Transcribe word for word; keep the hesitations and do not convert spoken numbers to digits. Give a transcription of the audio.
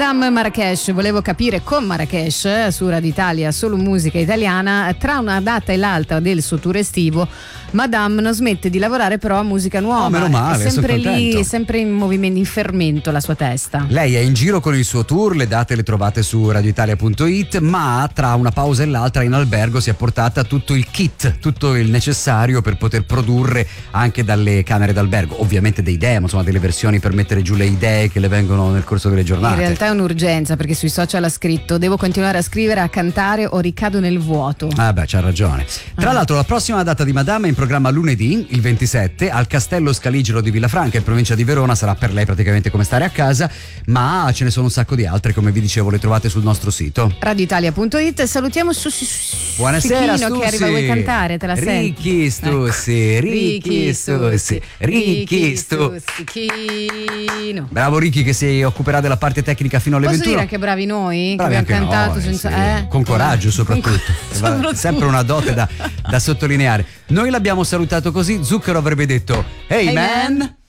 Madame Marrakesh, volevo capire con Marrakesh su Radio Italia, solo musica italiana. Tra una data e l'altra del suo tour estivo, Madame non smette di lavorare però a musica nuova. Oh, meno male, è sempre sono lì, contento. sempre in movimento, in fermento la sua testa. Lei è in giro con il suo tour, le date le trovate su radioitalia punto it, ma tra una pausa e l'altra in albergo si è portata tutto il kit, tutto il necessario per poter produrre anche dalle camere d'albergo, ovviamente dei demo, insomma delle versioni per mettere giù le idee che le vengono nel corso delle giornate. In realtà è un'urgenza, perché sui social ha scritto: devo continuare a scrivere, a cantare o ricado nel vuoto. Ah beh, c'ha ragione. Tra Ah. l'altro la prossima data di Madame è in programma lunedì, il ventisette, al Castello Scaligero di Villafranca in provincia di Verona. Sarà per lei praticamente come stare a casa, ma ce ne sono un sacco di altre, come vi dicevo, le trovate sul nostro sito radioitalia punto it. Salutiamo su, su, su Buonasera Sticchino, che arriva. Vuoi cantare? Te la senti? Ricchi Stussi, Ricchi Stussi, Ricchi Stussi. Stecchino. Bravo Ricchi, che si occuperà della parte tecnica fino alle Posso ventuno. dire che bravi noi? Bravi che anche abbiamo cantato noi, senza, sì. eh? Con coraggio soprattutto. Con- Va- soprattutto. Sempre una dote da, da sottolineare. Noi l'abbiamo salutato così. Zucchero avrebbe detto: Hey, Hey, man. man.